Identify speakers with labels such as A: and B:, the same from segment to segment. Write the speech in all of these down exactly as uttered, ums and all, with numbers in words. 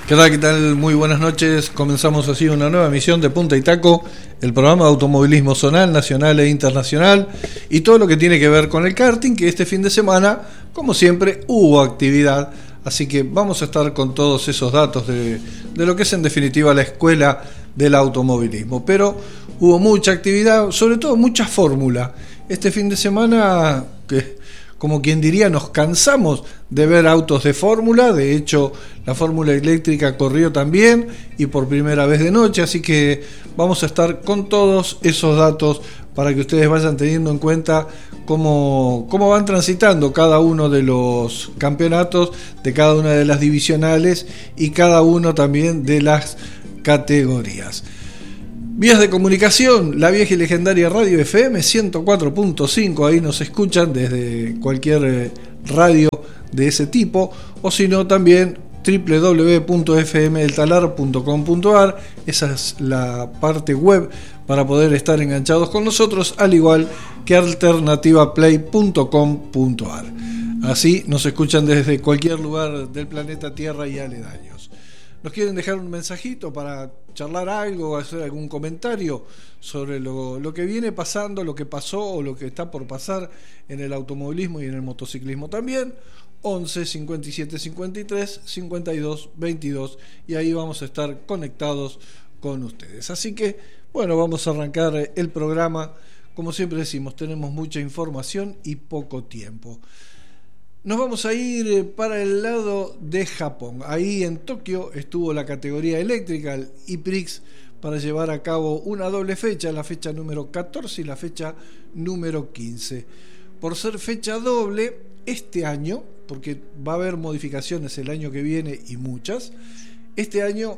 A: ¿Qué tal? ¿Qué tal? Muy buenas noches. Comenzamos así una nueva emisión de Punta y Taco, el programa de automovilismo zonal, nacional e internacional, y todo lo que tiene que ver con el karting, que este fin de semana, como siempre, hubo actividad. Así que vamos a estar con todos esos datos de, de lo que es en definitiva la escuela del automovilismo. Pero hubo mucha actividad, sobre todo mucha fórmula. Este fin de semana, que como quien diría, nos cansamos de ver autos de fórmula. De hecho, la fórmula eléctrica corrió también y por primera vez de noche, así que vamos a estar con todos esos datos para que ustedes vayan teniendo en cuenta cómo, cómo van transitando cada uno de los campeonatos, de cada una de las divisionales y cada uno también de las categorías. Vías de comunicación, la vieja y legendaria radio F M ciento cuatro punto cinco, ahí nos escuchan desde cualquier radio de ese tipo, o si no también doble u doble u doble u punto f m del talar punto com punto a r, esa es la parte web para poder estar enganchados con nosotros, al igual que alternativa play punto com punto a r. Así nos escuchan desde cualquier lugar del planeta Tierra y aledaños. ¿Nos quieren dejar un mensajito para charlar algo o hacer algún comentario sobre lo, lo que viene pasando, lo que pasó o lo que está por pasar en el automovilismo y en el motociclismo también? once cincuenta y siete cincuenta y tres cincuenta y dos veintidós, y ahí vamos a estar conectados con ustedes. Así que, bueno, vamos a arrancar el programa. Como siempre decimos, tenemos mucha información y poco tiempo. Nos vamos a ir para el lado de Japón. Ahí en Tokio estuvo la categoría eléctrica, el I-Prix, para llevar a cabo una doble fecha, la fecha número catorce y la fecha número quince. Por ser fecha doble, este año, porque va a haber modificaciones el año que viene y muchas, este año,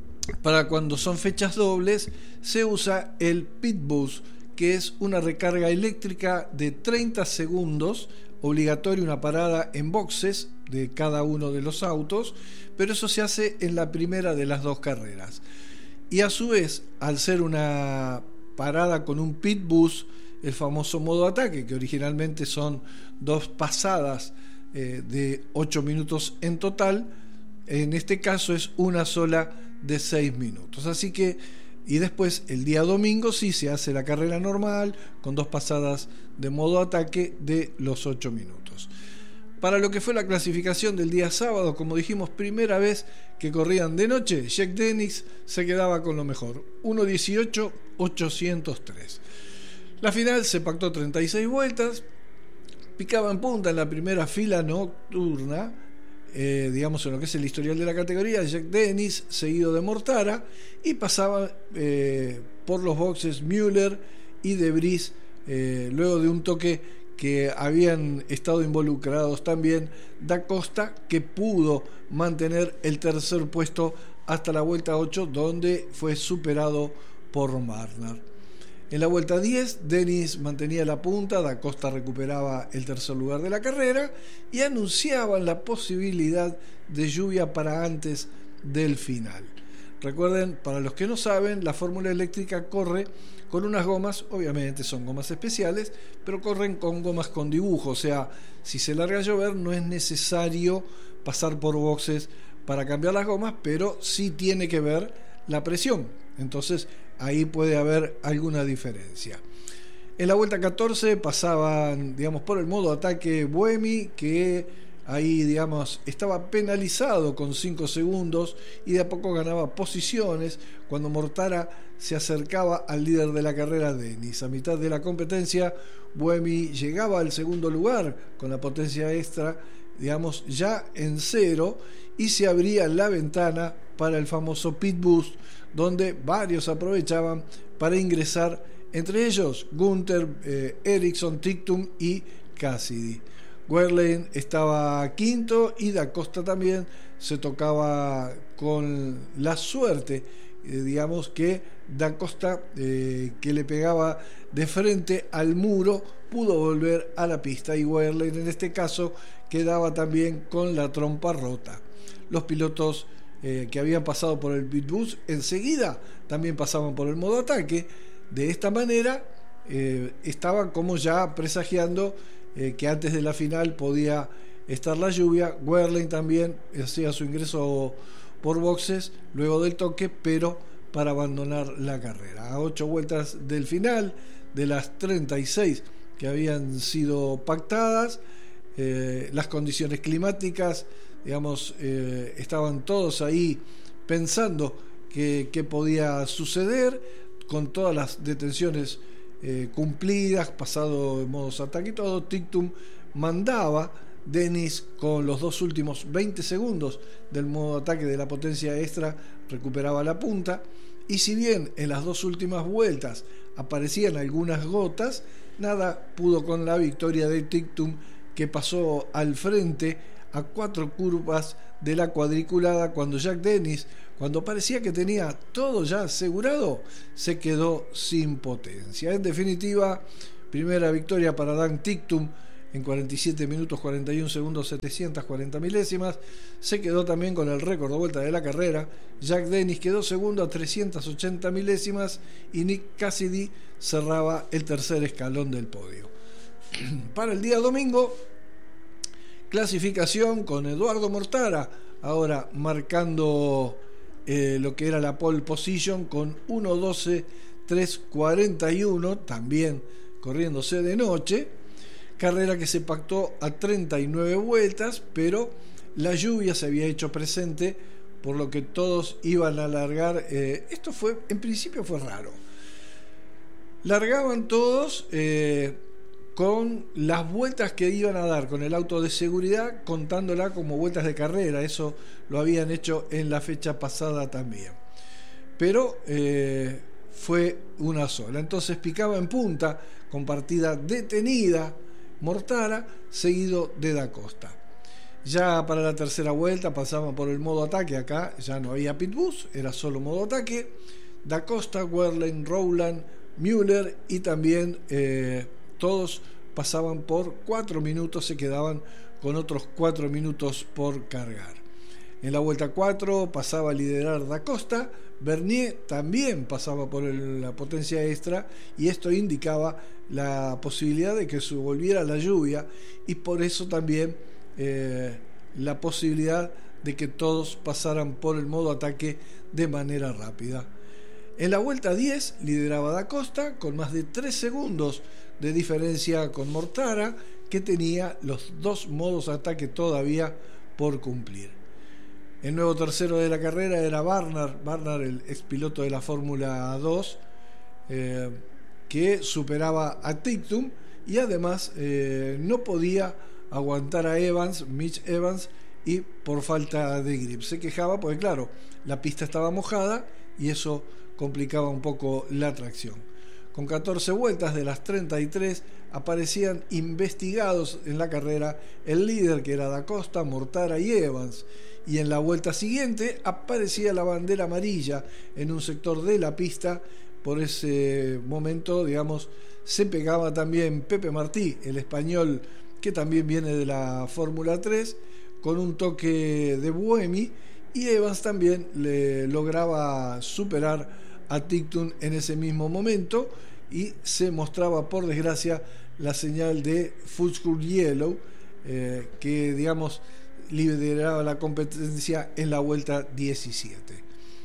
A: para cuando son fechas dobles, se usa el Pit Bus, que es una recarga eléctrica de treinta segundos, obligatoria una parada en boxes de cada uno de los autos, pero eso se hace en la primera de las dos carreras. Y a su vez, al ser una parada con un pit bus, el famoso modo ataque, que originalmente son dos pasadas eh, de ocho minutos en total, en este caso es una sola de seis minutos. Así que, y después el día domingo sí se hace la carrera normal con dos pasadas de modo ataque de los ocho minutos. Para lo que fue la clasificación del día sábado, como dijimos, primera vez que corrían de noche, Jack Dennis se quedaba con lo mejor, uno dieciocho ochocientos tres. La final se pactó treinta y seis vueltas, picaba en punta en la primera fila nocturna, eh, digamos en lo que es el historial de la categoría, Jack Dennis, seguido de Mortara, y pasaba eh, por los boxes Müller y De Vries, eh, luego de un toque que habían estado involucrados también Da Costa, que pudo mantener el tercer puesto hasta la vuelta ocho, donde fue superado por Marner. En la vuelta diez, Dennis mantenía la punta, Da Costa recuperaba el tercer lugar de la carrera y anunciaban la posibilidad de lluvia para antes del final. Recuerden, para los que no saben, la fórmula eléctrica corre con unas gomas, obviamente son gomas especiales, pero corren con gomas con dibujo, o sea, si se larga a llover no es necesario pasar por boxes para cambiar las gomas, pero sí tiene que ver la presión, entonces ahí puede haber alguna diferencia. En la vuelta catorce pasaban, digamos, por el modo ataque Buemi, que ahí, digamos, estaba penalizado con cinco segundos y de a poco ganaba posiciones cuando Mortara se acercaba al líder de la carrera, Dennis. A mitad de la competencia, Buemi llegaba al segundo lugar con la potencia extra, digamos, ya en cero, y se abría la ventana para el famoso Pit Boost, donde varios aprovechaban para ingresar, entre ellos Gunther, eh, Ericsson, Tictum y Cassidy. Wehrlein estaba quinto y Da Costa también se tocaba con la suerte, eh, digamos que Da Costa, eh, que le pegaba de frente al muro, pudo volver a la pista, y Wehrlein en este caso quedaba también con la trompa rota. Los pilotos eh, que habían pasado por el pit bus enseguida también pasaban por el modo ataque. De esta manera eh, estaban como ya presagiando eh, que antes de la final podía estar la lluvia. Wehrlein también hacía su ingreso por boxes luego del toque, pero para abandonar la carrera. A ocho vueltas del final, de las treinta y seis que habían sido pactadas, eh, las condiciones climáticas, digamos, eh, estaban todos ahí pensando que, que podía suceder, con todas las detenciones eh, cumplidas, pasado en modos ataque y todo. Tictum mandaba, Dennis con los dos últimos veinte segundos del modo ataque de la potencia extra recuperaba la punta, y si bien en las dos últimas vueltas aparecían algunas gotas, nada pudo con la victoria de Tictum, que pasó al frente a cuatro curvas de la cuadriculada, cuando Jack Dennis, cuando parecía que tenía todo ya asegurado, se quedó sin potencia. En definitiva, primera victoria para Dan Tictum en cuarenta y siete minutos cuarenta y uno segundos setecientos cuarenta milésimas. Se quedó también con el récord de vuelta de la carrera. Jack Dennis quedó segundo a trescientas ochenta milésimas y Nick Cassidy cerraba el tercer escalón del podio. Para el día domingo, clasificación con Eduardo Mortara, ahora marcando eh, lo que era la pole position con uno doce tres cuarenta y uno, también corriéndose de noche. Carrera que se pactó a treinta y nueve vueltas, pero la lluvia se había hecho presente, por lo que todos iban a largar. Eh, esto fue, en principio fue raro. Largaban todos eh, con las vueltas que iban a dar con el auto de seguridad, contándola como vueltas de carrera. Eso lo habían hecho en la fecha pasada también. Pero eh, fue una sola. Entonces picaba en punta, con partida detenida, Mortara, seguido de Da Costa. Ya para la tercera vuelta pasaban por el modo ataque. Acá ya no había pit bus, era solo modo ataque. Da Costa, Wehrlein, Rowland, Müller y también eh, todos pasaban por cuatro minutos, se quedaban con otros cuatro minutos por cargar. En la vuelta cuatro pasaba a liderar Da Costa, Bernier también pasaba por el, la potencia extra, y esto indicaba la posibilidad de que se volviera la lluvia, y por eso también eh, la posibilidad de que todos pasaran por el modo ataque de manera rápida. En la vuelta diez lideraba Da Costa con más de tres segundos de diferencia con Mortara, que tenía los dos modos ataque todavía por cumplir. El nuevo tercero de la carrera era Barnard, Barnard, el expiloto de la Fórmula dos, eh, que superaba a Tictum, y además eh, no podía aguantar a Evans, Mitch Evans, y por falta de grip. Se quejaba porque, claro, la pista estaba mojada y eso complicaba un poco la tracción. Con catorce vueltas de las treinta y tres aparecían investigados en la carrera el líder, que era Da Costa, Mortara y Evans, y en la vuelta siguiente aparecía la bandera amarilla en un sector de la pista. Por ese momento, digamos, se pegaba también Pepe Martí, el español que también viene de la Fórmula tres, con un toque de Buemi, y Evans también le lograba superar a Tictum en ese mismo momento, y se mostraba, por desgracia, la señal de Full Screen Yellow, eh, que, digamos, lideraba la competencia en la vuelta diecisiete.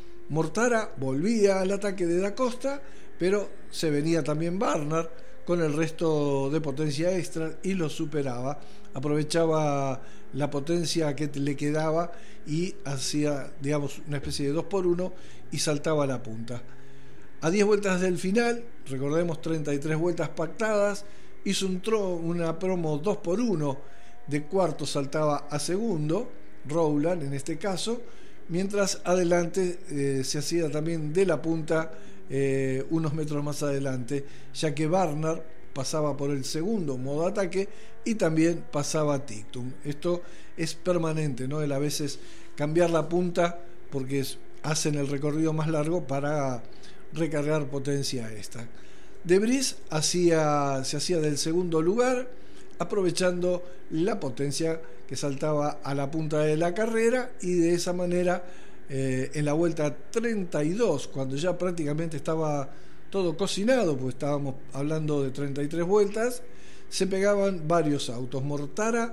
A: Mortara volvía al ataque de Da Costa, pero se venía también Barnard con el resto de potencia extra y lo superaba. Aprovechaba la potencia que le quedaba y hacía, digamos, una especie de dos por uno y saltaba a la punta. A diez vueltas del final, recordemos treinta y tres vueltas pactadas, hizo un tro, una promo dos por uno, de cuarto saltaba a segundo, Rowland en este caso, mientras adelante eh, se hacía también de la punta eh, unos metros más adelante, ya que Barnard pasaba por el segundo modo ataque y también pasaba Tictum. Esto es permanente, ¿no? El a veces cambiar la punta porque es, hacen el recorrido más largo para recargar potencia esta. De Vries hacía, se hacía del segundo lugar, aprovechando la potencia que saltaba a la punta de la carrera, y de esa manera eh, en la vuelta treinta y dos, cuando ya prácticamente estaba todo cocinado, pues estábamos hablando de treinta y tres vueltas, se pegaban varios autos. Mortara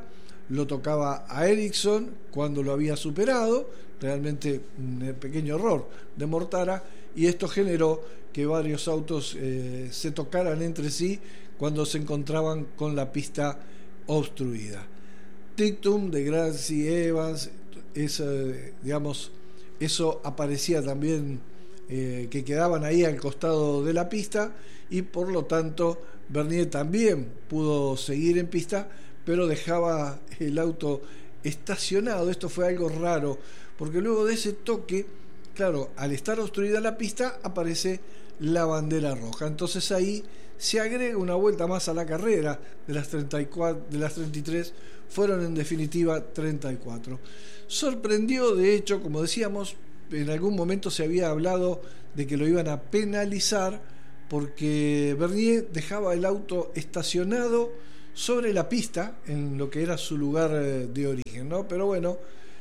A: lo tocaba a Ericsson cuando lo había superado, realmente un pequeño error de Mortara, y esto generó que varios autos eh, se tocaran entre sí cuando se encontraban con la pista obstruida. Ticktum, de Gracie, Evans, es, eh, digamos, eso aparecía también, eh, que quedaban ahí al costado de la pista, y por lo tanto Bernier también pudo seguir en pista, pero dejaba el auto estacionado. Esto fue algo raro, porque luego de ese toque, claro, al estar obstruida la pista, aparece la bandera roja. Entonces ahí se agrega una vuelta más a la carrera. De las treinta y cuatro, de las treinta y tres, fueron en definitiva treinta y cuatro. Sorprendió, de hecho, como decíamos, en algún momento se había hablado de que lo iban a penalizar porque Bernier dejaba el auto estacionado sobre la pista, en lo que era su lugar de origen, ¿no? Pero bueno,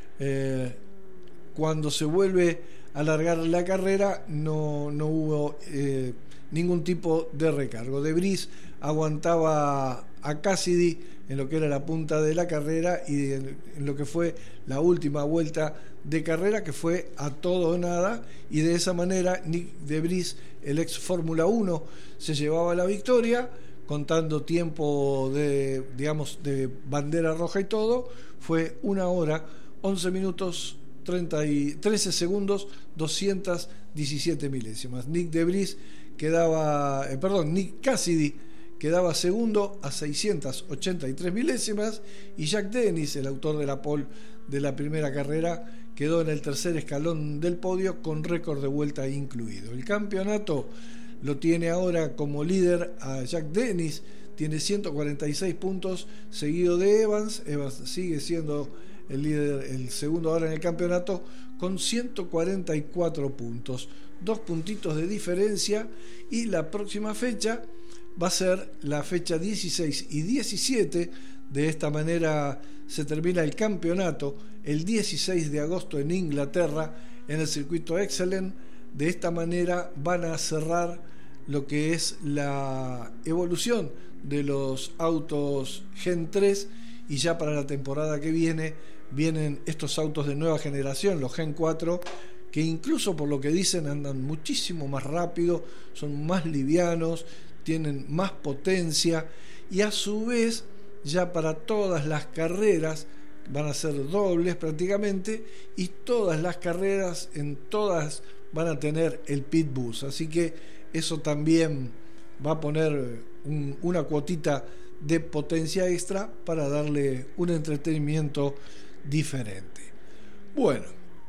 A: eh, cuando se vuelve a alargar la carrera, no, no hubo eh, ningún tipo de recargo. De Vries aguantaba a Cassidy en lo que era la punta de la carrera, y en, en lo que fue la última vuelta de carrera, que fue a todo o nada, y de esa manera Nick de Vries, el ex Fórmula uno, se llevaba la victoria, contando tiempo de, digamos, de bandera roja y todo. Fue una hora, once minutos, treinta y trece segundos, doscientas diecisiete milésimas. Nick de Vries quedaba, eh, perdón, Nick Cassidy quedaba segundo a seiscientas ochenta y tres milésimas, y Jack Dennis, el autor de la pole de la primera carrera, quedó en el tercer escalón del podio con récord de vuelta incluido. El campeonato lo tiene ahora como líder a Jack Dennis, tiene ciento cuarenta y seis puntos, seguido de Evans. Evans sigue siendo el líder, el segundo ahora en el campeonato, con ciento cuarenta y cuatro puntos, dos puntitos de diferencia, y la próxima fecha va a ser la fecha dieciséis y diecisiete. De esta manera se termina el campeonato el dieciséis de agosto en Inglaterra, en el circuito Excellent. De esta manera van a cerrar lo que es la evolución de los autos Gen tres, y ya para la temporada que viene vienen estos autos de nueva generación, los Gen cuatro, que incluso por lo que dicen andan muchísimo más rápido, son más livianos, tienen más potencia, y a su vez ya para todas las carreras van a ser dobles prácticamente, y todas las carreras, en todas van a tener el pit bus, así que eso también va a poner un, una cuotita de potencia extra para darle un entretenimiento diferente. Bueno,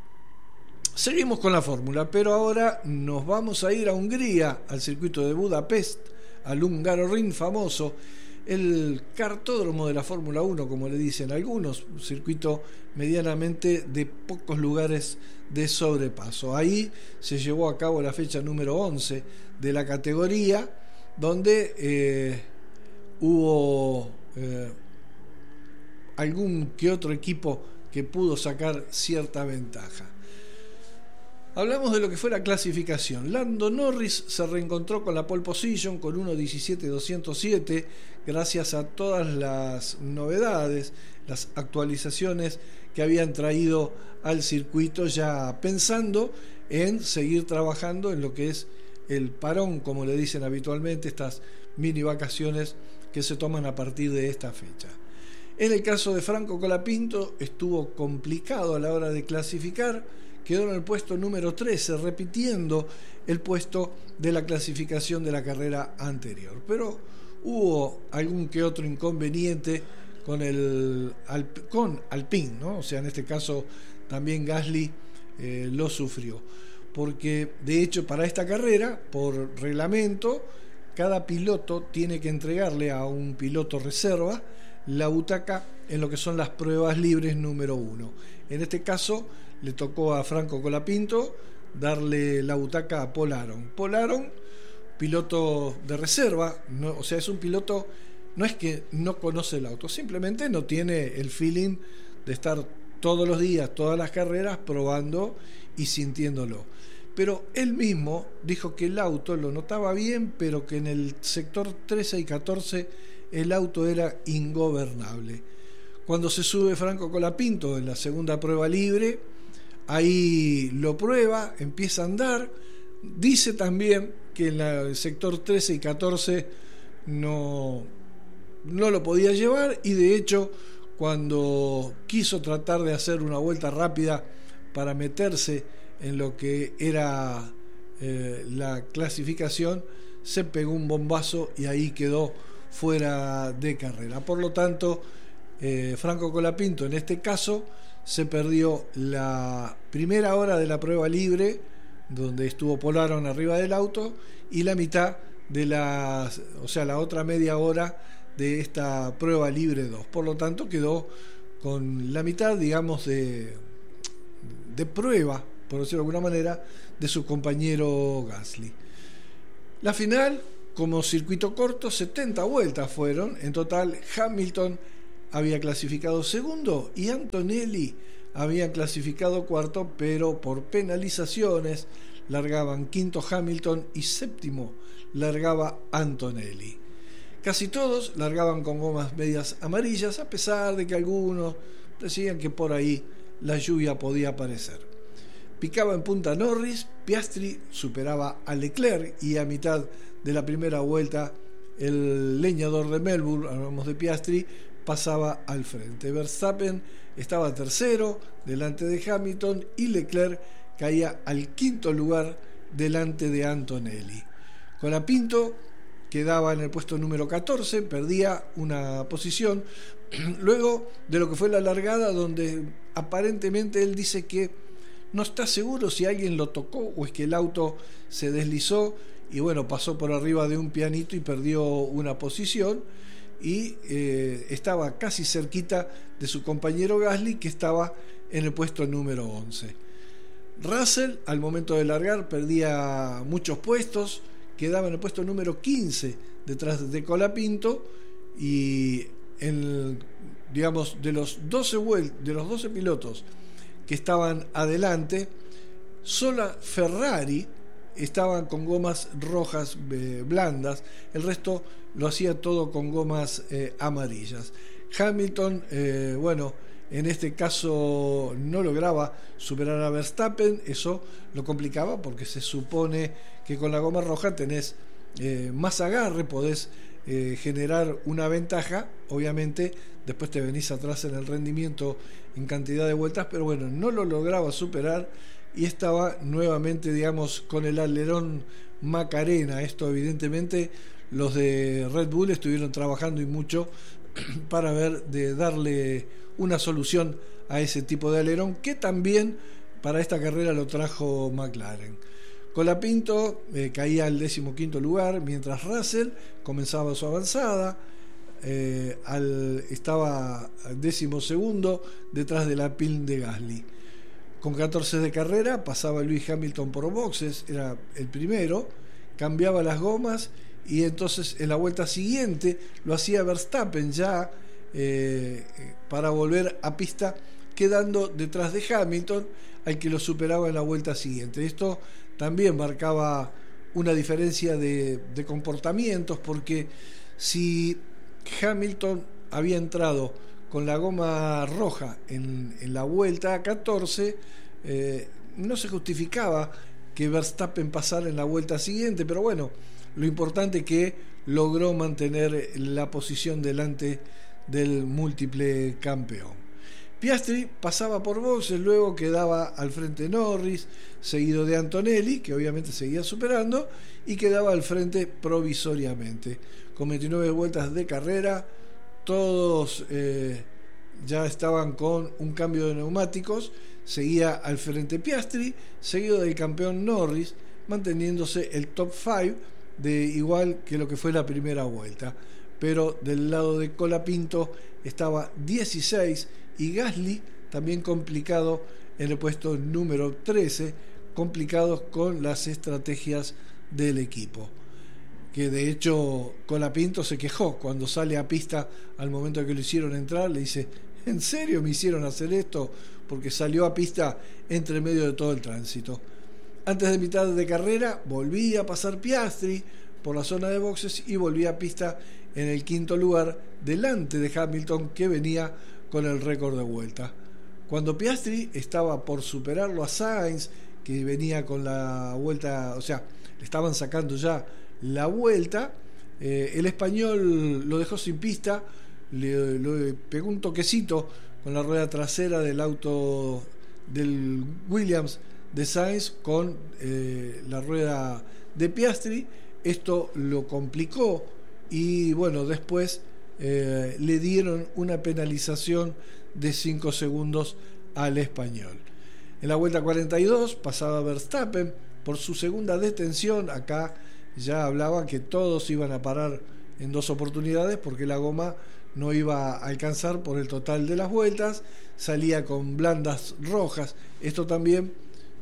A: seguimos con la fórmula, pero ahora nos vamos a ir a Hungría, al circuito de Budapest, al Hungaroring famoso, el cartódromo de la Fórmula uno, como le dicen algunos, un circuito medianamente de pocos lugares de sobrepaso. Ahí se llevó a cabo la fecha número once de la categoría, donde eh, hubo eh, algún que otro equipo que pudo sacar cierta ventaja. Hablamos de lo que fue la clasificación. Lando Norris se reencontró con la pole position con uno diecisiete doscientos siete, gracias a todas las novedades, las actualizaciones que habían traído al circuito, ya pensando en seguir trabajando en lo que es el parón, como le dicen habitualmente, estas mini vacaciones que se toman a partir de esta fecha. En el caso de Franco Colapinto estuvo complicado a la hora de clasificar, quedó en el puesto número trece, repitiendo el puesto de la clasificación de la carrera anterior. Pero hubo algún que otro inconveniente con el con Alpine, ¿no? O sea, en este caso también Gasly eh, lo sufrió, porque de hecho para esta carrera, por reglamento, cada piloto tiene que entregarle a un piloto reserva la butaca en lo que son las pruebas libres número uno. En este caso le tocó a Franco Colapinto darle la butaca a Paul Aron. Paul Aron, piloto de reserva, no, o sea, es un piloto, no es que no conoce el auto, simplemente no tiene el feeling de estar todos los días, todas las carreras, probando y sintiéndolo. Pero él mismo dijo que el auto lo notaba bien, pero que en el sector trece y catorce el auto era ingobernable. Cuando se sube Franco Colapinto en la segunda prueba libre, ahí lo prueba, empieza a andar. Dice también que en el sector trece y catorce no, no lo podía llevar, y de hecho cuando quiso tratar de hacer una vuelta rápida para meterse en lo que era eh, la clasificación, se pegó un bombazo y ahí quedó fuera de carrera. Por lo tanto, eh, Franco Colapinto en este caso se perdió la primera hora de la prueba libre, donde estuvo Polaron arriba del auto, y la mitad de la, o sea, la otra media hora de esta prueba libre dos. Por lo tanto, quedó con la mitad, digamos, de, de prueba, por decirlo de alguna manera, de su compañero Gasly. La final, como circuito corto, setenta vueltas fueron. En total, Hamilton había clasificado segundo y Antonelli había clasificado cuarto, pero por penalizaciones largaban quinto Hamilton y séptimo largaba Antonelli. Casi todos largaban con gomas medias amarillas, a pesar de que algunos decían que por ahí la lluvia podía aparecer. Picaba en punta Norris, Piastri superaba a Leclerc, y a mitad de la primera vuelta el leñador de Melbourne, hablamos de Piastri, pasaba al frente. Verstappen estaba tercero delante de Hamilton, y Leclerc caía al quinto lugar delante de Antonelli. Colapinto quedaba en el puesto número catorce, perdía una posición luego de lo que fue la largada, donde aparentemente él dice que no está seguro si alguien lo tocó o es que el auto se deslizó y bueno, pasó por arriba de un pianito y perdió una posición, y eh, estaba casi cerquita de su compañero Gasly, que estaba en el puesto número once. Russell, al momento de largar, perdía muchos puestos, quedaba en el puesto número quince detrás de Colapinto, y en, digamos, de los doce vuel- de los doce pilotos que estaban adelante, sola Ferrari estaban con gomas rojas eh, blandas, el resto lo hacía todo con gomas eh, amarillas. Hamilton, eh, bueno, en este caso no lograba superar a Verstappen, eso lo complicaba porque se supone que con la goma roja tenés eh, más agarre, podés eh, generar una ventaja. Obviamente después te venís atrás en el rendimiento en cantidad de vueltas, pero bueno, no lo lograba superar y estaba nuevamente, digamos, con el alerón Macarena. Esto evidentemente los de Red Bull estuvieron trabajando y mucho para ver de darle una solución a ese tipo de alerón, que también para esta carrera lo trajo McLaren. Colapinto eh, caía al decimoquinto lugar, mientras Russell comenzaba su avanzada. Eh, al, estaba al decimosegundo detrás de la Alpine de Gasly. Con catorce de carrera pasaba Lewis Hamilton por boxes, era el primero, cambiaba las gomas y entonces en la vuelta siguiente lo hacía Verstappen ya eh, para volver a pista, quedando detrás de Hamilton, al que lo superaba en la vuelta siguiente. Esto también marcaba una diferencia de, de comportamientos, porque si Hamilton había entrado con la goma roja en, en la vuelta catorce, eh, no se justificaba que Verstappen pasara en la vuelta siguiente, pero bueno, lo importante es que logró mantener la posición delante del múltiple campeón. Piastri pasaba por boxes, luego quedaba al frente Norris, seguido de Antonelli, que obviamente seguía superando, y quedaba al frente provisoriamente. Con veintinueve vueltas de carrera, todos eh, ya estaban con un cambio de neumáticos. Seguía al frente Piastri, seguido del campeón Norris, manteniéndose el top cinco, de igual que lo que fue la primera vuelta. Pero del lado de Colapinto estaba dieciséis y Gasly también complicado en el puesto número trece, complicados con las estrategias del equipo. Que de hecho Colapinto se quejó cuando sale a pista al momento que lo hicieron entrar, le dice: ¿en serio me hicieron hacer esto? Porque salió a pista entre medio de todo el tránsito. Antes de mitad de carrera volvía a pasar Piastri por la zona de boxes y volvía a pista en el quinto lugar delante de Hamilton, que venía con el récord de vuelta. Cuando Piastri estaba por superarlo a Sainz, que venía con la vuelta, o sea, le estaban sacando ya la vuelta, eh, el español lo dejó sin pista, le, le pegó un toquecito con la rueda trasera del auto del Williams de Sainz con eh, la rueda de Piastri. Esto lo complicó y bueno, después eh, le dieron una penalización de cinco segundos al español. En la vuelta cuarenta y dos pasaba Verstappen por su segunda detención. Acá ya hablaba que todos iban a parar en dos oportunidades porque la goma no iba a alcanzar por el total de las vueltas, salía con blandas rojas. Esto también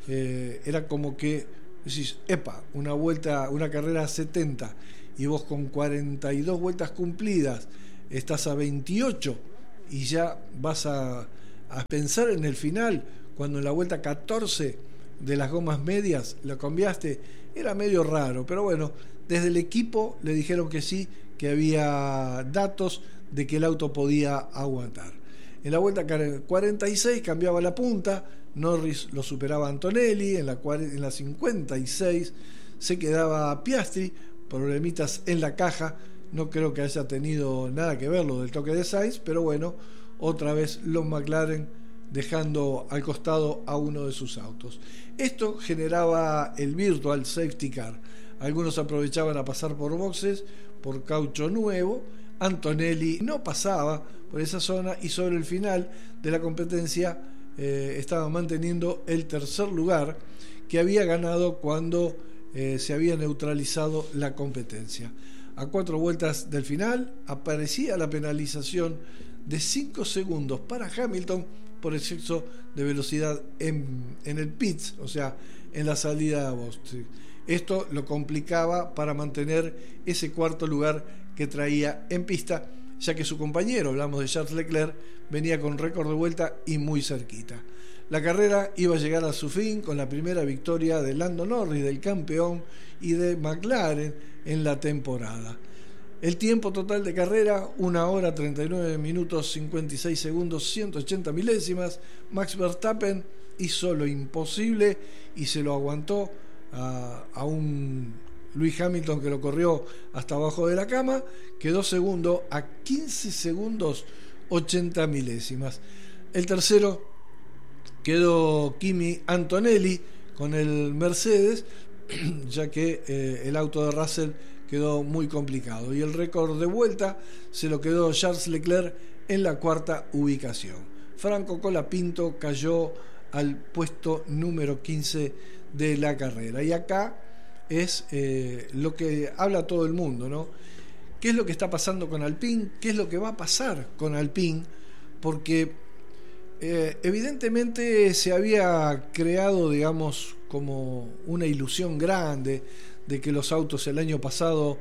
A: eh, era como que decís, epa, una vuelta, una carrera a setenta y vos con cuarenta y dos vueltas cumplidas estás a veintiocho y ya vas a, a pensar en el final, cuando en la vuelta catorce de las gomas medias la cambiaste. Era medio raro, pero bueno, desde el equipo le dijeron que sí, que había datos de que el auto podía aguantar. En la vuelta cuarenta y seis cambiaba la punta, Norris lo superaba a Antonelli, en la, en la cincuenta y seis se quedaba Piastri, problemitas en la caja, no creo que haya tenido nada que ver lo del toque de Sainz, pero bueno, otra vez los McLaren dejando al costado a uno de sus autos. Esto generaba el virtual safety car. Algunos aprovechaban a pasar por boxes, por caucho nuevo. Antonelli no pasaba por esa zona y sobre el final de la competencia eh, estaba manteniendo el tercer lugar que había ganado cuando eh, se había neutralizado la competencia. A cuatro vueltas del final aparecía la penalización de cinco segundos para Hamilton por exceso de velocidad en, en el pits, o sea, en la salida de box. Esto lo complicaba para mantener ese cuarto lugar que traía en pista, ya que su compañero, hablamos de Charles Leclerc, venía con récord de vuelta y muy cerquita. La carrera iba a llegar a su fin con la primera victoria de Lando Norris, del campeón, y de McLaren en la temporada. El tiempo total de carrera, una hora treinta y nueve minutos cincuenta y seis segundos ciento ochenta milésimas. Max Verstappen hizo lo imposible y se lo aguantó a, a un Lewis Hamilton que lo corrió hasta abajo de la cama. Quedó segundo a quince segundos ochenta milésimas. El tercero quedó Kimi Antonelli con el Mercedes, ya que eh, el auto de Russell quedó muy complicado y el récord de vuelta se lo quedó Charles Leclerc en la cuarta ubicación. Franco Colapinto cayó al puesto número quince de la carrera y acá es eh, lo que habla todo el mundo, ¿no? ¿Qué es lo que está pasando con Alpine? ¿Qué es lo que va a pasar con Alpine? Porque Eh, evidentemente se había creado, digamos, como una ilusión grande de que los autos el año pasado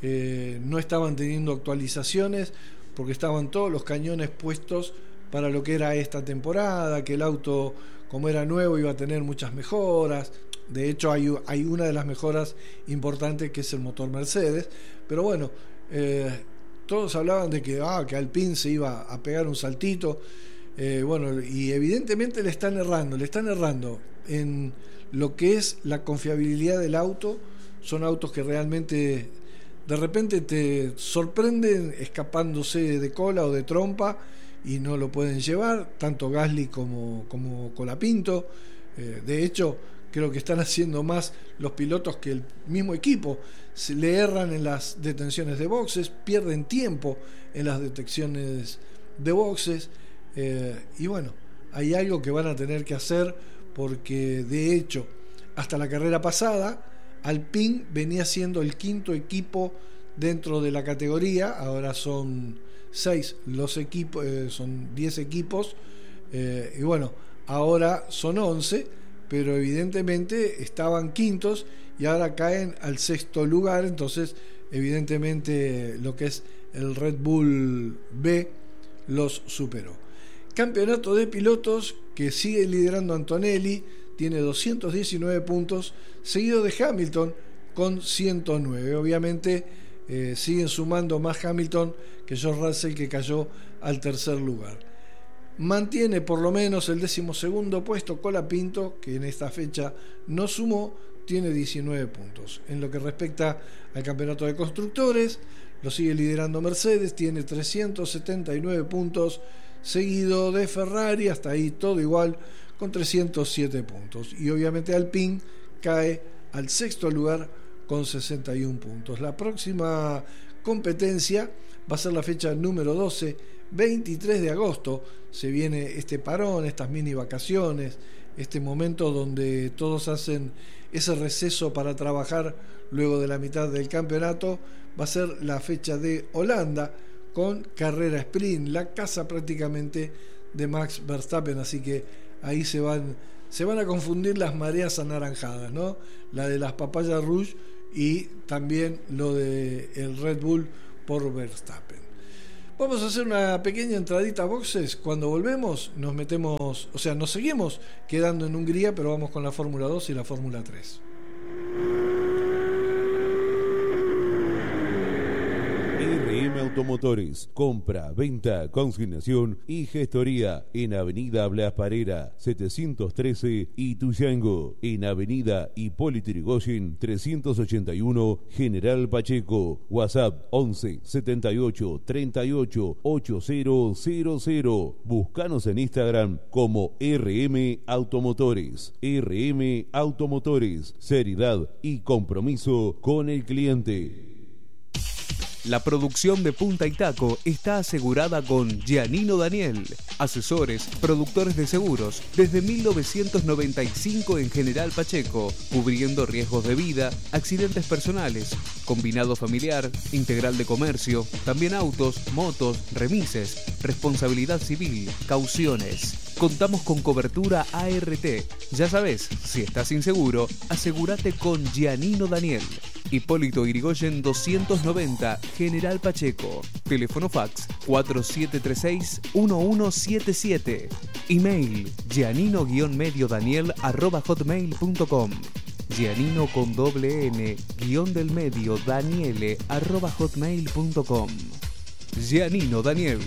A: eh, no estaban teniendo actualizaciones porque estaban todos los cañones puestos para lo que era esta temporada, que el auto, como era nuevo, iba a tener muchas mejoras. De hecho hay, hay una de las mejoras importantes, que es el motor Mercedes, pero bueno, eh, todos hablaban de que, ah, que Alpine se iba a pegar un saltito. Eh, bueno, y evidentemente le están errando, le están errando en lo que es la confiabilidad del auto. Son autos que realmente de repente te sorprenden escapándose de cola o de trompa y no lo pueden llevar, tanto Gasly como, como Colapinto. Eh, de hecho, creo que están haciendo más los pilotos que el mismo equipo. Se le erran en las detenciones de boxes, pierden tiempo en las detecciones de boxes. Eh, y bueno, hay algo que van a tener que hacer, porque de hecho hasta la carrera pasada Alpine venía siendo el quinto equipo dentro de la categoría. Ahora son seis los equipos, eh, son diez equipos, eh, y bueno, ahora son once, pero evidentemente estaban quintos y ahora caen al sexto lugar. Entonces evidentemente lo que es el Red Bull B los superó. Campeonato de pilotos que sigue liderando Antonelli, tiene doscientos diecinueve puntos, seguido de Hamilton con ciento nueve. Obviamente eh, siguen sumando más Hamilton que George Russell, que cayó al tercer lugar. mantiene por lo menos el decimosegundo puesto Colapinto, que en esta fecha no sumó, tiene diecinueve puntos. En lo que respecta al campeonato de constructores, lo sigue liderando Mercedes, tiene trescientos setenta y nueve puntos, seguido de Ferrari, hasta ahí todo igual, con trescientos siete puntos. Y obviamente Alpine cae al sexto lugar con sesenta y un puntos. La próxima competencia va a ser la fecha número doce, veintitrés de agosto. Se viene este parón, estas mini vacaciones, este momento donde todos hacen ese receso para trabajar luego de la mitad del campeonato. Va a ser la fecha de Holanda con carrera sprint, la casa prácticamente de Max Verstappen, así que ahí se van se van a confundir las mareas anaranjadas, ¿no? La de las papayas rouge y también lo de el Red Bull por Verstappen. Vamos a hacer una pequeña entradita a boxes. Cuando volvemos nos metemos, o sea, nos seguimos quedando en Hungría, pero vamos con la Fórmula dos y la Fórmula tres.
B: R M Automotores, compra, venta, consignación y gestoría en Avenida Blas Parera setecientos trece Ituzaingó, en Avenida Hipólito Yrigoyen trescientos ochenta y uno General Pacheco. WhatsApp once setenta y ocho treinta y ocho ochenta. Búscanos en Instagram como R M Automotores. R M Automotores, seriedad y compromiso con el cliente.
C: La producción de Punta y Taco está asegurada con Giannino Daniel, asesores, productores de seguros, desde mil novecientos noventa y cinco en General Pacheco, cubriendo riesgos de vida, accidentes personales, combinado familiar, integral de comercio, también autos, motos, remises, responsabilidad civil, cauciones. Contamos con cobertura A R T. Ya sabes, si estás inseguro, asegúrate con Giannino Daniel. Hipólito Yrigoyen doscientos noventa, General Pacheco. Teléfono fax cuatro siete tres seis uno uno siete siete. Email giannino-medio daniel arroba hotmail punto com. Giannino con doble N, guión del medio Daniele arroba hotmail punto com. Giannino Daniel.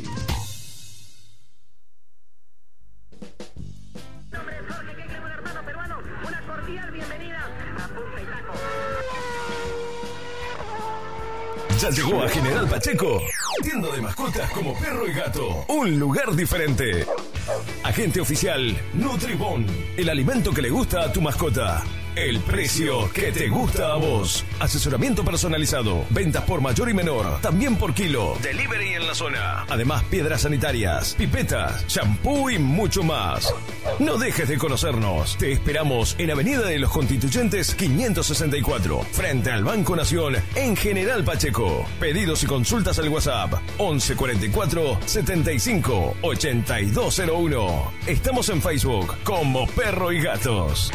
D: Ya llegó a General Pacheco, tienda de mascotas como perro y gato, un lugar diferente. Agente oficial Nutribón, el alimento que le gusta a tu mascota, el precio que te gusta a vos. Asesoramiento personalizado, ventas por mayor y menor, también por kilo, delivery en la zona. Además, piedras sanitarias, pipetas, shampoo y mucho más. No dejes de conocernos. Te esperamos en Avenida de los Constituyentes quinientos sesenta y cuatro, frente al Banco Nación, en General Pacheco. Pedidos y consultas al WhatsApp once cuarenta y cuatro setenta y cinco ochenta y dos cero uno. Estamos en Facebook como Perro y Gatos.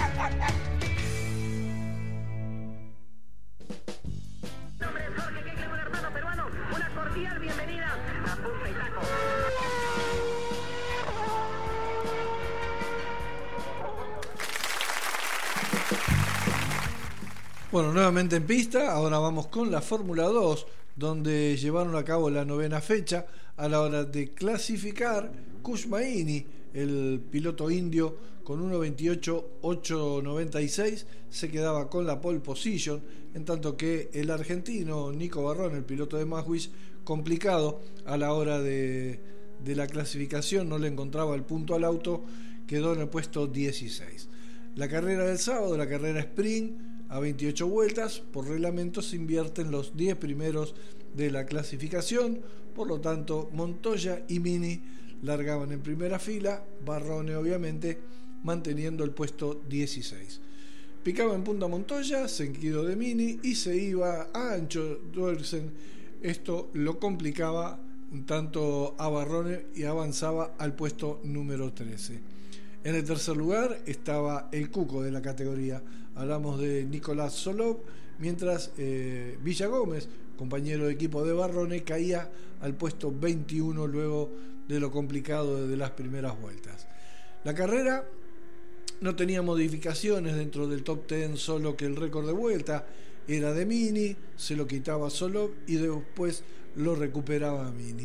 A: Bueno, nuevamente en pista, ahora vamos con la Fórmula dos, donde llevaron a cabo la novena fecha. A la hora de clasificar, Kushmaini, el piloto indio, con uno veintiocho ochocientos noventa y seis, se quedaba con la pole position, en tanto que el argentino Nico Barrón, el piloto de Maswich, complicado a la hora de, de la clasificación, no le encontraba el punto al auto, quedó en el puesto dieciséis. La carrera del sábado, la carrera sprint, a veintiocho vueltas, por reglamento se invierten los diez primeros de la clasificación, por lo tanto Montoya y Mini largaban en primera fila, Barrone obviamente manteniendo el puesto dieciséis. Picaba en punta Montoya, seguido de Mini, y se iba a ancho Duersen. Esto lo complicaba un tanto a Barrone y avanzaba al puesto número trece. En el tercer lugar estaba el cuco de la categoría, hablamos de Nicolás Solov, mientras eh, Villa Gómez, compañero de equipo de Barrone, caía al puesto veintiuno luego de lo complicado de las primeras vueltas. La carrera no tenía modificaciones dentro del top diez, solo que el récord de vuelta era de Mini, se lo quitaba Solov y después lo recuperaba Mini.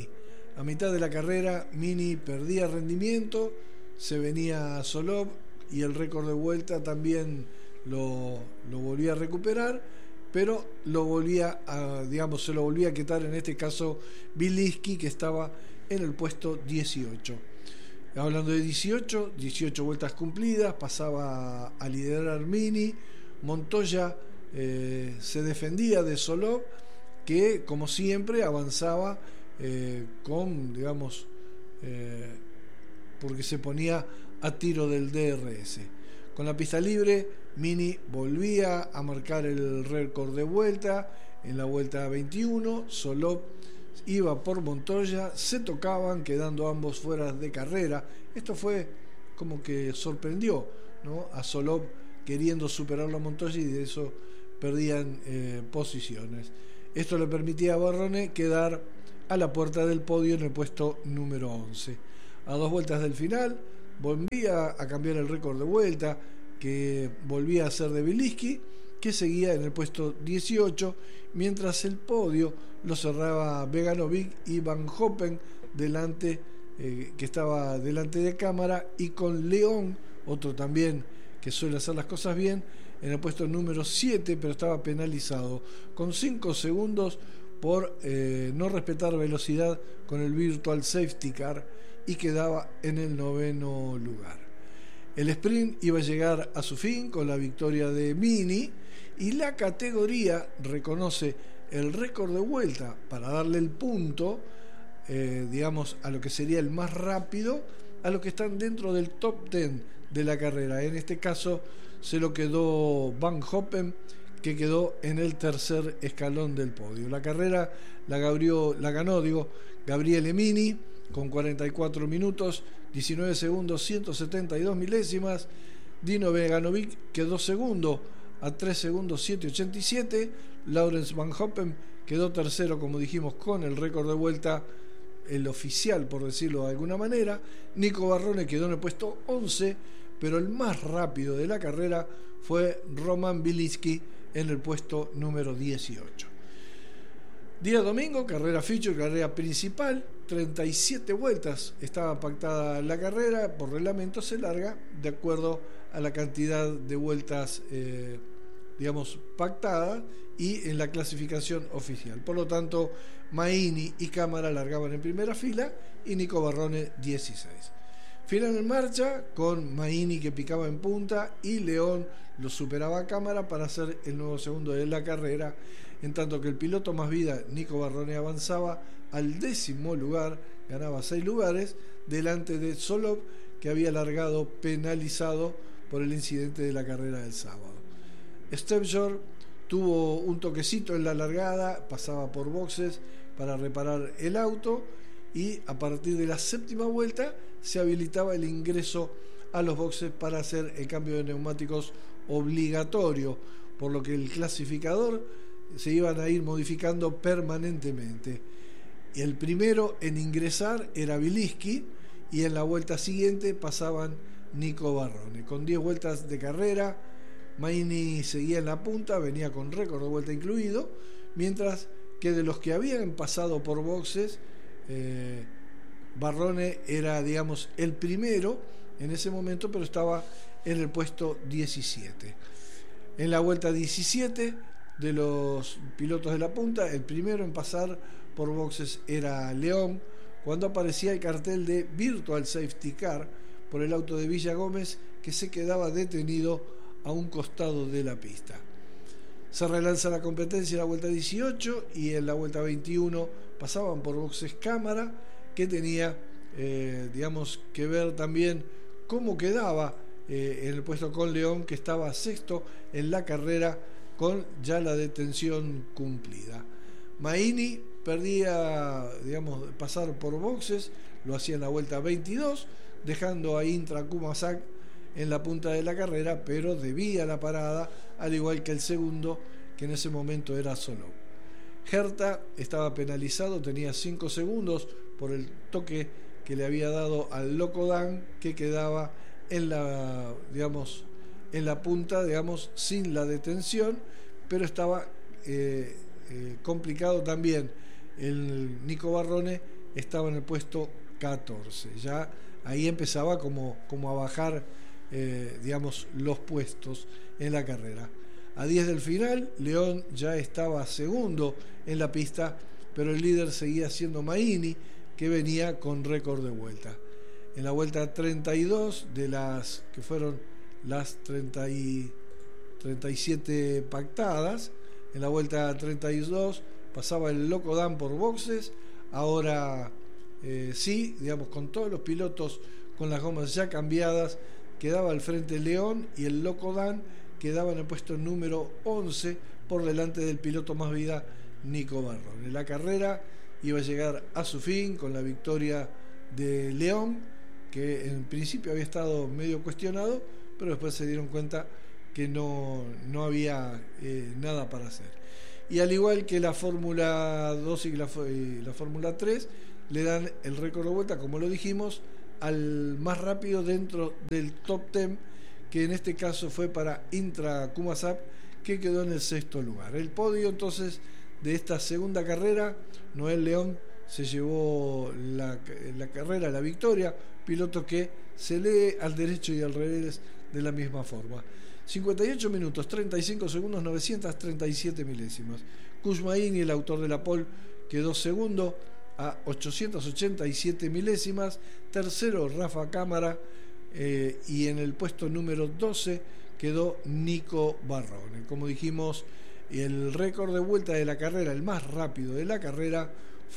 A: A mitad de la carrera, Mini perdía rendimiento, se venía Solov y el récord de vuelta también lo, lo volvía a recuperar, pero lo volvía a, digamos, se lo volvía a quitar en este caso Bilisky, que estaba en el puesto dieciocho. Hablando de dieciocho, dieciocho vueltas cumplidas, pasaba a liderar Mini. Montoya eh, se defendía de Solov, que como siempre avanzaba eh, con, digamos, eh, porque se ponía a tiro del D R S. Con la pista libre, Mini volvía a marcar el récord de vuelta en la vuelta veintiuno. Solov iba por Montoya, se tocaban, quedando ambos fuera de carrera. Esto fue como que sorprendió, ¿no?, a Solov, queriendo superarlo a Montoya, y de eso perdían eh, posiciones. Esto le permitía a Barrone quedar a la puerta del podio en el puesto número once. A dos vueltas del final, volvía a cambiar el récord de vuelta, que volvía a ser de Bilisky, que seguía en el puesto dieciocho, mientras el podio lo cerraba Beganovic y Van Hoppen, delante, eh, que estaba delante de cámara, y con León, otro también que suele hacer las cosas bien, en el puesto número siete, pero estaba penalizado con cinco segundos por eh, no respetar velocidad con el Virtual Safety Car, y quedaba en el noveno lugar. El sprint iba a llegar a su fin con la victoria de Mini, y la categoría reconoce el récord de vuelta para darle el punto, eh, digamos, a lo que sería el más rápido, a los que están dentro del top diez de la carrera. En este caso se lo quedó Van Hoppen, que quedó en el tercer escalón del podio. La carrera la, gabrió, la ganó digo, Gabriele Mini con cuarenta y cuatro minutos, diecinueve segundos, ciento setenta y dos milésimas. Dino Beganovic quedó segundo a tres segundos, siete ochenta y siete. Laurens Van Hoppen quedó tercero, como dijimos, con el récord de vuelta, el oficial, por decirlo de alguna manera. Nico Barrone quedó en el puesto once, pero el más rápido de la carrera fue Roman Bilisky en el puesto número dieciocho. Día domingo, carrera feature, carrera principal, treinta y siete vueltas estaba pactada la carrera. Por reglamento se larga de acuerdo a la cantidad de vueltas eh, digamos pactada y en la clasificación oficial. Por lo tanto, Maini y Cámara largaban en primera fila y Nico Barrone dieciséis. Final en marcha, con Maini que picaba en punta y León lo superaba a Cámara para ser el nuevo segundo de la carrera, en tanto que el piloto más vida, Nico Barrone, avanzaba al décimo lugar, ganaba seis lugares, delante de Solov, que había largado penalizado por el incidente de la carrera del sábado. Stepjord tuvo un toquecito en la largada, pasaba por boxes para reparar el auto, y a partir de la séptima vuelta se habilitaba el ingreso a los boxes para hacer el cambio de neumáticos obligatorio, por lo que el clasificador se iban a ir modificando permanentemente. Y el primero en ingresar era Bilisky, y en la vuelta siguiente pasaban Nico Barrone. Con diez vueltas de carrera, Maini seguía en la punta, venía con récord de vuelta incluido, mientras que de los que habían pasado por boxes, Eh, Barrone era, digamos, el primero en ese momento, pero estaba en el puesto diecisiete. En la vuelta diecisiete, de los pilotos de la punta, el primero en pasar por boxes era León, cuando aparecía el cartel de Virtual Safety Car por el auto de Villa Gómez, que se quedaba detenido a un costado de la pista. Se relanza la competencia en la vuelta dieciocho, y en la vuelta veintiuno pasaban por boxes Cámara, que tenía eh, digamos que ver también cómo quedaba eh, en el puesto con León, que estaba sexto en la carrera con ya la detención cumplida. Maini perdía, digamos, pasar por boxes, lo hacía en la vuelta veintidós, dejando a Intra Kumasak en la punta de la carrera, pero debía la parada, al igual que el segundo, que en ese momento era Solov. Herta estaba penalizado, tenía cinco segundos por el toque que le había dado al Loco Dan, que quedaba en la, digamos, en la punta, digamos, sin la detención, pero estaba eh, eh, complicado también el Nico Barrone, estaba en el puesto catorce. Ya ahí empezaba como, como a bajar, eh, digamos, los puestos en la carrera. A diez del final, León ya estaba segundo en la pista, pero el líder seguía siendo Maini, que venía con récord de vuelta. En la vuelta treinta y dos, de las que fueron las treinta y, treinta y siete pactadas, en la vuelta treinta y dos pasaba el Loco Dan por boxes. Ahora eh, sí, digamos, con todos los pilotos con las gomas ya cambiadas, quedaba al frente León y el Loco Dan quedaba en el puesto número once por delante del piloto más vida, Nico Barrón. En la carrera iba a llegar a su fin con la victoria de León, que en principio había estado medio cuestionado, pero después se dieron cuenta que no, no había eh, nada para hacer. Y al igual que la Fórmula dos y la, y la Fórmula tres, le dan el récord de vuelta, como lo dijimos, al más rápido dentro del top diez, que en este caso fue para Intra Kumasap, que quedó en el sexto lugar. El podio entonces de esta segunda carrera, Noel León se llevó la, la carrera, la victoria, piloto que se lee al derecho y al revés de la misma forma. cincuenta y ocho minutos, treinta y cinco segundos, novecientos treinta y siete milésimas. Kuzmaini, el autor de la pole, quedó segundo a ochocientos ochenta y siete milésimas. Tercero, Rafa Cámara, eh, y en el puesto número doce quedó Nico Barrón. Como dijimos, el récord de vuelta de la carrera, el más rápido de la carrera,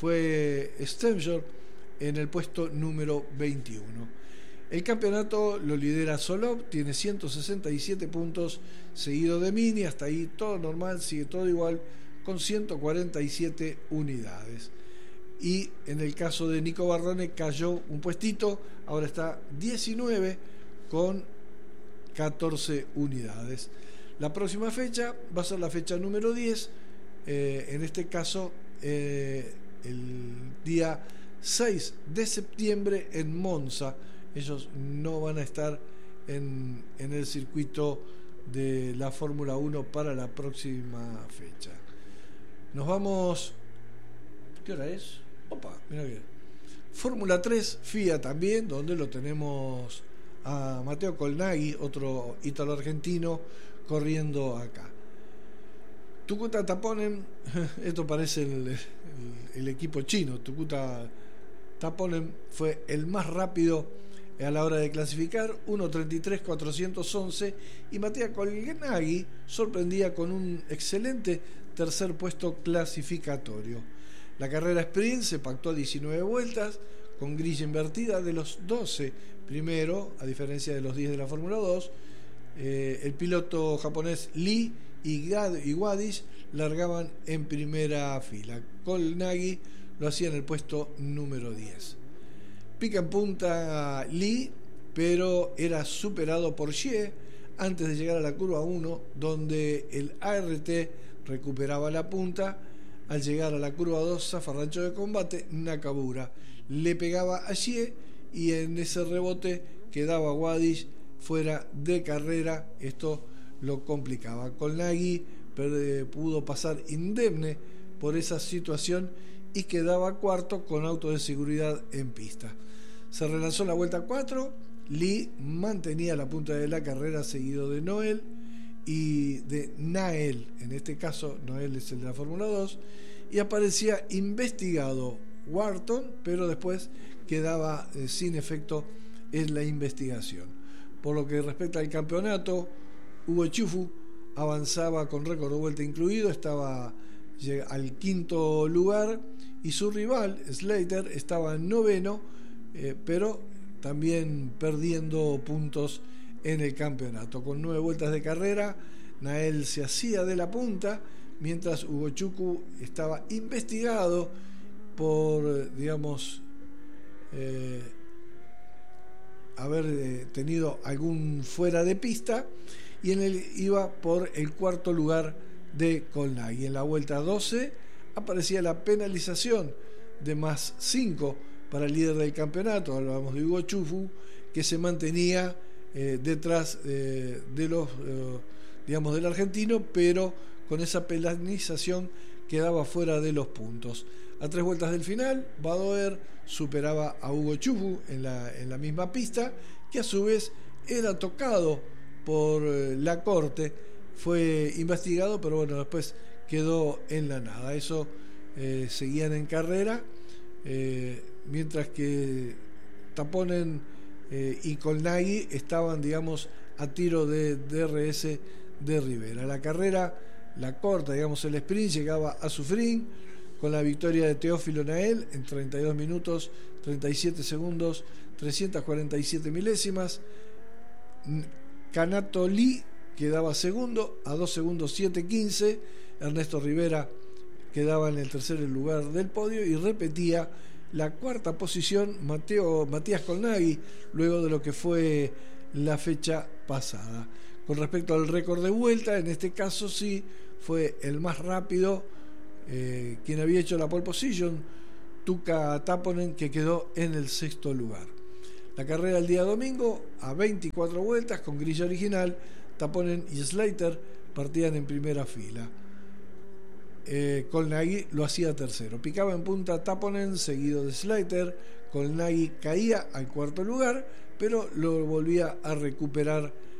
A: fue Stenjor en el puesto número veintiuno. El campeonato lo lidera Solov, tiene ciento sesenta y siete puntos, seguido de Mini. Hasta ahí todo normal, sigue todo igual, con ciento cuarenta y siete unidades. Y en el caso de Nico Barrone cayó un puestito, ahora está diecinueve con catorce unidades. La próxima fecha va a ser la fecha número diez, eh, en este caso eh, el día seis de septiembre en Monza. Ellos no van a estar en, en el circuito de la Fórmula uno para la próxima fecha. Nos vamos... ¿Qué hora es? Opa, mira bien. Fórmula tres, F I A también, donde lo tenemos a Matteo Colnaghi, otro ítalo-argentino, corriendo acá. Tucuta Taponen, esto parece el, el, el equipo chino. Tucuta Taponen fue el más rápido a la hora de clasificar, uno treinta y tres cuatrocientos once, y Matteo Colnaghi sorprendía con un excelente tercer puesto clasificatorio. La carrera sprint se pactó a diecinueve vueltas, con grilla invertida de los doce primero, a diferencia de los diez de la Fórmula dos. Eh, el piloto japonés Lee y, Gad, y Wadis largaban en primera fila. Colnaghi lo hacía en el puesto número diez. Pica en punta Lee, pero era superado por Xie antes de llegar a la curva uno, donde el A R T recuperaba la punta. Al llegar a la curva dos, zafarrancho de combate, Nakamura le pegaba a Xie y en ese rebote quedaba Wadis fuera de carrera. Esto lo complicaba. Colnaghi pudo pasar indemne por esa situación y quedaba cuarto con auto de seguridad en pista. Se relanzó la vuelta cuatro, Lee mantenía la punta de la carrera seguido de Noel y de Nael, en este caso Noel es el de la Fórmula dos, y aparecía investigado Wharton, pero después quedaba eh, sin efecto en la investigación. Por lo que respecta al campeonato, Hugo Chufu avanzaba con récord de vuelta incluido, estaba al quinto lugar, y su rival Slater estaba en noveno, eh, pero también perdiendo puntos en el campeonato. Con nueve vueltas de carrera, Nael se hacía de la punta, mientras Hugo Chuku estaba investigado por, digamos, eh, haber eh, tenido algún fuera de pista, y en él iba por el cuarto lugar de Colnaghi. En la vuelta doce aparecía la penalización de más cinco para el líder del campeonato. Hablábamos de Hugo Chufu, que se mantenía eh, detrás eh, de los eh, digamos del argentino, pero con esa penalización quedaba fuera de los puntos. A tres vueltas del final, Badoer superaba a Hugo Chufu en la, en la misma pista, que a su vez era tocado por la corte. Fue investigado, pero bueno, después quedó en la nada. Eso eh, seguían en carrera, eh, mientras que Taponen eh, y Colnaghi estaban, digamos, a tiro de D R S de Rivera. La carrera, la corta, digamos, el sprint llegaba a su fin con la victoria de Teófilo Nael en treinta y dos minutos, treinta y siete segundos, trescientas cuarenta y siete milésimas. Canato Lee quedaba segundo a dos segundos siete quince. Ernesto Rivera quedaba en el tercer lugar del podio y repetía la cuarta posición Mateo, Matías Colnaghi, luego de lo que fue la fecha pasada. Con respecto al récord de vuelta, en este caso sí fue el más rápido, eh, quien había hecho la pole position, Tuca Taponen, que quedó en el sexto lugar. La carrera el día domingo, a veinticuatro vueltas, con grilla original, Taponen y Slater partían en primera fila. Eh, Colnaghi lo hacía tercero. Picaba en punta Taponen, seguido de Slater. Colnaghi caía al cuarto lugar, pero lo volvía a recuperar